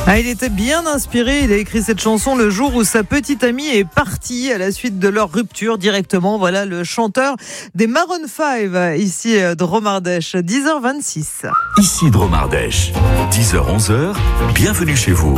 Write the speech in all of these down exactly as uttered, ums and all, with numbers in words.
Ah, il était bien inspiré, il a écrit cette chanson le jour où sa petite amie est partie à la suite de leur rupture directement. Voilà le chanteur des Maroon cinq, ici Drôme Ardèche, dix heures vingt-six. Ici Drôme Ardèche, dix heures onze heures, bienvenue chez vous.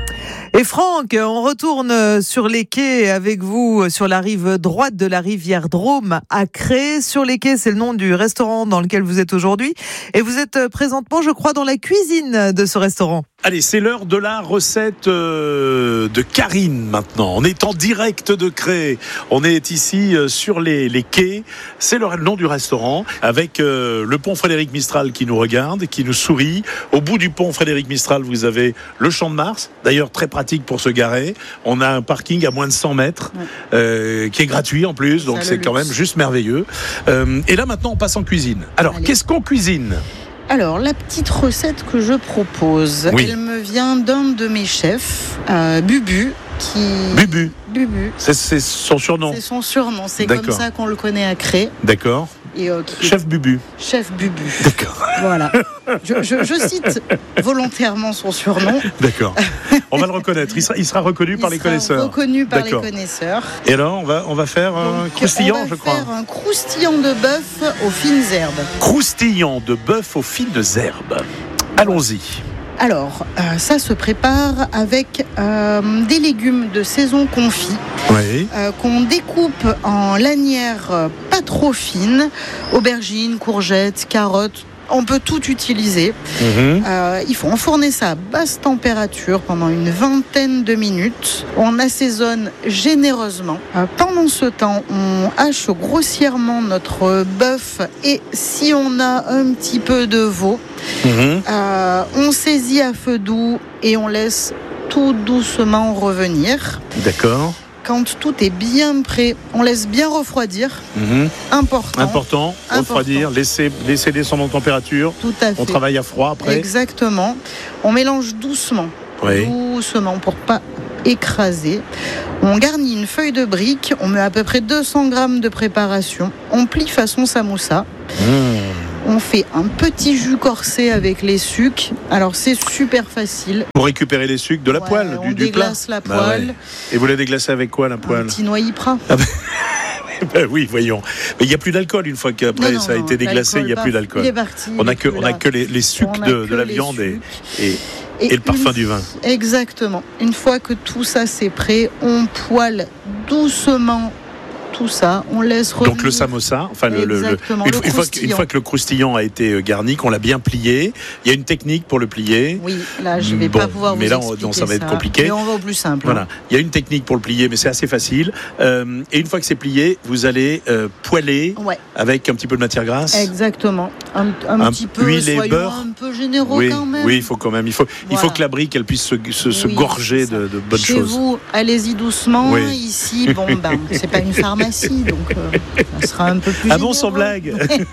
Et Franck, on retourne sur les quais avec vous sur la rive droite de la rivière Drôme à Cré. Sur les quais, c'est le nom du restaurant dans lequel vous êtes aujourd'hui. Et vous êtes présentement, je crois, dans la cuisine de ce restaurant. Allez, c'est l'heure de la recette euh, de Karine maintenant. On est en direct de Cré. On est ici euh, sur les, les quais. C'est le nom du restaurant avec euh, le pont Frédéric Mistral qui nous regarde, qui nous sourit. Au bout du pont Frédéric Mistral, vous avez le Champ de Mars. D'ailleurs, très pratique pour se garer. On a un parking à moins de cent mètres ouais. euh, qui est gratuit en plus. Donc, c'est quand même juste merveilleux. Euh, et là, maintenant, on passe en cuisine. Alors, Allez. Qu'est-ce qu'on cuisine ? Alors, la petite recette que je propose, oui. elle me vient d'un de mes chefs, euh, Bubu, qui... Bubu Bubu. C'est, c'est son surnom. C'est son surnom, c'est D'accord. comme ça qu'on le connaît à Cré. D'accord. Et, euh, qui... Chef Bubu. Chef Bubu. D'accord. Voilà. Je, je, je cite volontairement son surnom. D'accord. On va le reconnaître. Il sera, il sera reconnu il par les connaisseurs. Reconnu par D'accord. les connaisseurs. Et alors, on va, on va faire un Donc, croustillant, je crois. On va faire un croustillant de bœuf aux fines herbes. Croustillant de bœuf aux fines herbes. Allons-y. Alors, euh, ça se prépare avec euh, des légumes de saison confits oui. euh, qu'on découpe en lanières euh, pas trop fines, aubergines, courgettes, carottes. On peut tout utiliser. Mmh. Euh, il faut enfourner ça à basse température pendant une vingtaine de minutes. On assaisonne généreusement. Euh, pendant ce temps, on hache grossièrement notre bœuf et si on a un petit peu de veau, mmh. euh, on saisit à feu doux et on laisse tout doucement revenir. D'accord. Quand tout est bien prêt, on laisse bien refroidir. Mmh. Important. Important. Refroidir, laisser, laisser descendre en température. Tout à fait. On travaille à froid après. Exactement. On mélange doucement. Oui. Doucement pour pas écraser. On garnit une feuille de brique. On met à peu près deux cents grammes de préparation. On plie façon samoussa. Mmh. On fait un petit jus corsé avec les sucs. Alors, c'est super facile. Pour récupérer les sucs de la ouais, poêle, du, du, du plat. On déglace la poêle. Bah ouais. Et vous la déglacez avec quoi, la poêle ? Un petit noix Ypres. Ah ben... ben oui, voyons. Mais il n'y a plus d'alcool une fois qu'après non, non, ça a non, été déglacé, il n'y a plus d'alcool. Il est parti. On n'a que, on a que les, les sucs de, de la viande et, et, et, et le parfum une... du vin. Exactement. Une fois que tout ça c'est prêt, on poêle doucement tout ça, on laisse revenir. Donc le samosa, enfin le, le, le, une, le une, fois que, une fois que le croustillant a été garni, qu'on l'a bien plié, il y a une technique pour le plier. Oui, là je ne vais bon, pas pouvoir vous mais là, expliquer non, ça va être compliqué. Mais on va au plus simple. Voilà, hein. Il y a une technique pour le plier, mais c'est assez facile. Euh, et une fois que c'est plié, vous allez euh, poêler ouais. avec un petit peu de matière grasse. Exactement, un, un, un petit peu, huile et beurre. Un peu généreux oui, quand même. Oui, il faut quand même. Il faut, voilà. il faut que la brique, elle puisse se, se, se oui, gorger de, de bonnes Chez choses. Chez vous, allez-y doucement. Oui. Ici, bon ben, c'est pas une pharmacie, donc. Euh, ça sera un peu plus ah bon, sans blague.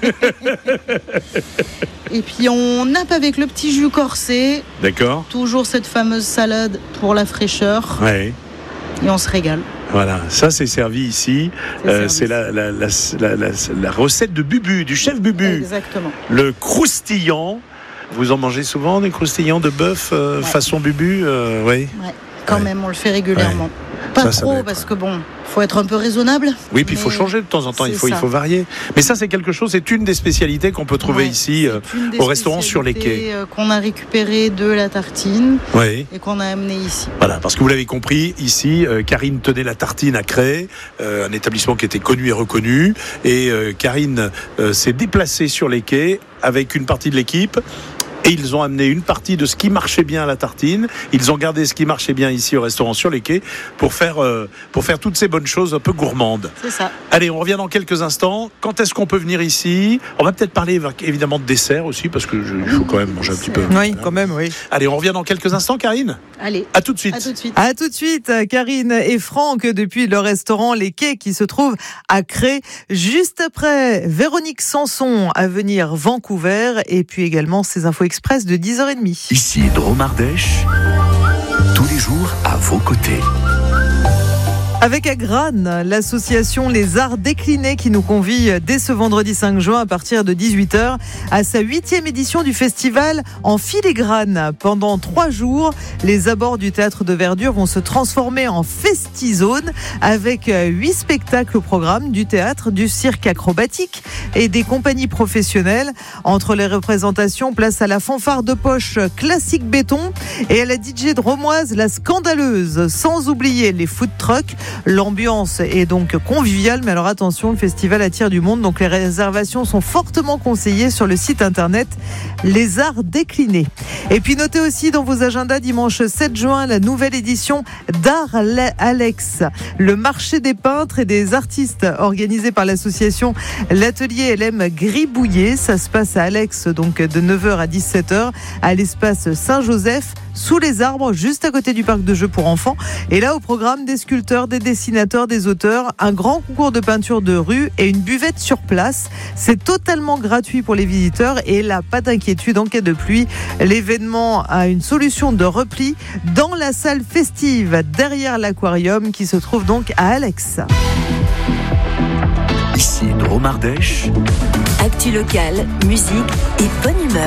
Et puis on nappe avec le petit jus corsé. D'accord. Toujours cette fameuse salade pour la fraîcheur. Ouais. Et on se régale. Voilà, ça c'est servi ici. C'est, euh, c'est la, la, la, la, la, la recette de Bubu, du chef Bubu. Exactement. Le croustillant. Vous en mangez souvent des croustillants de bœuf euh, ouais. façon Bubu euh, oui. Ouais. Quand ouais. même, on le fait régulièrement. Ouais. Pas ça, trop, ça parce que bon, faut être un peu raisonnable. Oui, puis il faut changer de temps en temps, il faut, il faut varier. Mais ça, c'est quelque chose, c'est une des spécialités qu'on peut trouver ouais, ici euh, au restaurant sur les quais. Euh, qu'on a récupéré de la tartine oui. et qu'on a amené ici. Voilà, parce que vous l'avez compris, ici, euh, Karine tenait la tartine à Cré, euh, un établissement qui était connu et reconnu. Et euh, Karine euh, s'est déplacée sur les quais avec une partie de l'équipe. Et ils ont amené une partie de ce qui marchait bien à la tartine. Ils ont gardé ce qui marchait bien ici au restaurant sur les quais pour faire, euh, pour faire toutes ces bonnes choses un peu gourmandes. C'est ça. Allez, on revient dans quelques instants. Quand est-ce qu'on peut venir ici ? On va peut-être parler évidemment de dessert aussi parce que je, il faut quand même manger un petit peu. Oui, voilà. Quand même, oui. Allez, on revient dans quelques instants, Karine ? Allez. À tout de suite. À tout de suite. À tout de suite, Karine et Franck depuis le restaurant Les Quais qui se trouve à Cré. Juste après, Véronique Sanson à venir Vancouver et puis également ces infos express de dix heures trente. Ici Drôme Ardèche, tous les jours à vos côtés. Avec Agrane, l'association Les Arts Déclinés qui nous convie dès ce vendredi cinq juin à partir de dix-huit heures à sa huitième édition du festival en filigrane. Pendant trois jours, les abords du théâtre de Verdure vont se transformer en festi-zone avec huit spectacles au programme, du théâtre, du cirque acrobatique et des compagnies professionnelles. Entre les représentations, place à la fanfare de poche classique béton et à la D J dromoise La Scandaleuse, sans oublier les food trucks. L'ambiance est donc conviviale, mais alors attention, le festival attire du monde, donc les réservations sont fortement conseillées sur le site internet Les Arts Déclinés. Et puis notez aussi dans vos agendas dimanche sept juin la nouvelle édition d'Art Alex, le marché des peintres et des artistes organisé par l'association L'Atelier L M Gribouillet. Ça se passe à Alex, donc de neuf heures à dix-sept heures, à l'espace Saint-Joseph, sous les arbres, juste à côté du parc de jeux pour enfants. Et là, au programme, des sculpteurs, des dessinateurs, des auteurs, un grand concours de peinture de rue et une buvette sur place. C'est totalement gratuit pour les visiteurs et là, pas d'inquiétude en cas de pluie. L'événement a une solution de repli dans la salle festive derrière l'aquarium qui se trouve donc à Alex. Ici Drôme Ardèche. Actu locale, musique et bonne humeur.